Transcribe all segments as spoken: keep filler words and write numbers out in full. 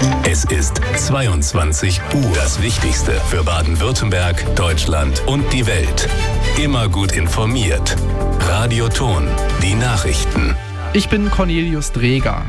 Es ist zweiundzwanzig Uhr. Das Wichtigste für Baden-Württemberg, Deutschland und die Welt. Immer gut informiert. Radio Ton, die Nachrichten. Ich bin Cornelius Dreger.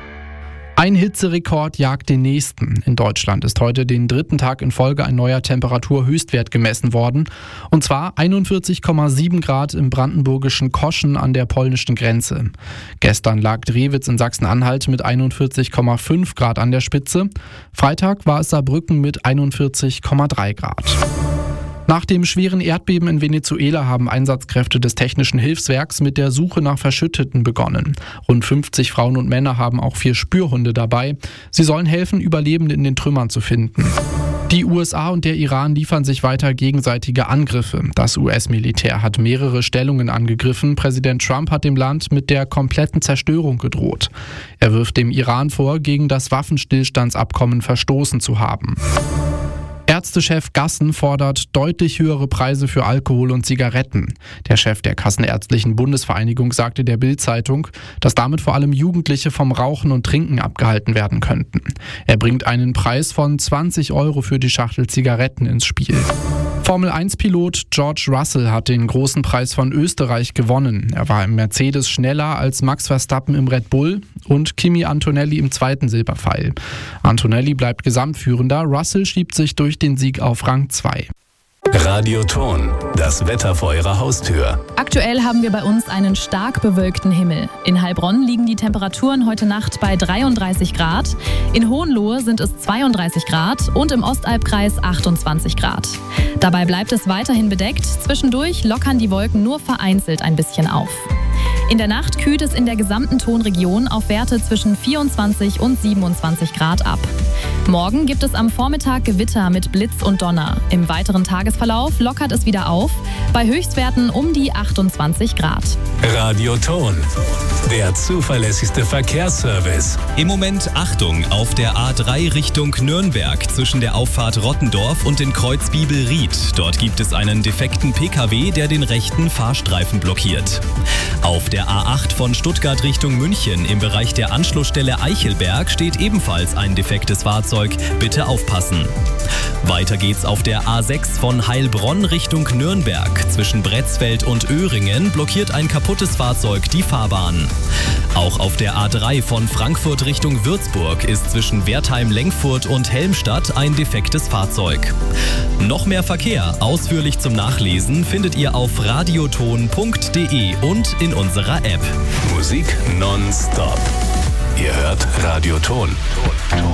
Ein Hitzerekord jagt den nächsten. In Deutschland ist heute den dritten Tag in Folge ein neuer Temperaturhöchstwert gemessen worden. Und zwar einundvierzig Komma sieben Grad im brandenburgischen Koschen an der polnischen Grenze. Gestern lag Drewitz in Sachsen-Anhalt mit einundvierzig Komma fünf Grad an der Spitze. Freitag war es Saarbrücken mit einundvierzig Komma drei Grad. Nach dem schweren Erdbeben in Venezuela haben Einsatzkräfte des Technischen Hilfswerks mit der Suche nach Verschütteten begonnen. Rund fünfzig Frauen und Männer haben auch vier Spürhunde dabei. Sie sollen helfen, Überlebende in den Trümmern zu finden. Die U S A und der Iran liefern sich weiter gegenseitige Angriffe. Das U S-Militär hat mehrere Stellungen angegriffen. Präsident Trump hat dem Land mit der kompletten Zerstörung gedroht. Er wirft dem Iran vor, gegen das Waffenstillstandsabkommen verstoßen zu haben. Ärztechef Gassen fordert deutlich höhere Preise für Alkohol und Zigaretten. Der Chef der Kassenärztlichen Bundesvereinigung sagte der Bild-Zeitung, dass damit vor allem Jugendliche vom Rauchen und Trinken abgehalten werden könnten. Er bringt einen Preis von zwanzig Euro für die Schachtel Zigaretten ins Spiel. Formel eins Pilot George Russell hat den großen Preis von Österreich gewonnen. Er war im Mercedes schneller als Max Verstappen im Red Bull und Kimi Antonelli im zweiten Silberpfeil. Antonelli bleibt Gesamtführender, Russell schiebt sich durch den Sieg auf Rang zwei. Radio Ton, das Wetter vor Ihrer Haustür. Aktuell haben wir bei uns einen stark bewölkten Himmel. In Heilbronn liegen die Temperaturen heute Nacht bei dreiunddreißig Grad. In Hohenlohe sind es zweiunddreißig Grad und im Ostalbkreis achtundzwanzig Grad. Dabei bleibt es weiterhin bedeckt. Zwischendurch lockern die Wolken nur vereinzelt ein bisschen auf. In der Nacht kühlt es in der gesamten Tonregion auf Werte zwischen vierundzwanzig und siebenundzwanzig Grad ab. Morgen gibt es am Vormittag Gewitter mit Blitz und Donner. Im weiteren Tagesverlauf lockert es wieder auf, bei Höchstwerten um die achtundzwanzig Grad. Radio Ton, der zuverlässigste Verkehrsservice. Im Moment Achtung auf der A drei Richtung Nürnberg zwischen der Auffahrt Rottendorf und den Kreuz Biebelried. Dort gibt es einen defekten P K W, der den rechten Fahrstreifen blockiert. Auf der A acht von Stuttgart Richtung München im Bereich der Anschlussstelle Eichelberg steht ebenfalls ein defektes Fahrzeug. Bitte aufpassen. Weiter geht's auf der A sechs von Heilbronn Richtung Nürnberg. Zwischen Bretzfeld und Öhringen blockiert ein kaputtes Fahrzeug die Fahrbahn. Auch auf der A drei von Frankfurt Richtung Würzburg ist zwischen Wertheim-Lenkfurt und Helmstadt ein defektes Fahrzeug. Noch mehr Verkehr, ausführlich zum Nachlesen, findet ihr auf radioton punkt de und in unserer App. Musik nonstop. Ihr hört Radio Ton. Ton, Ton.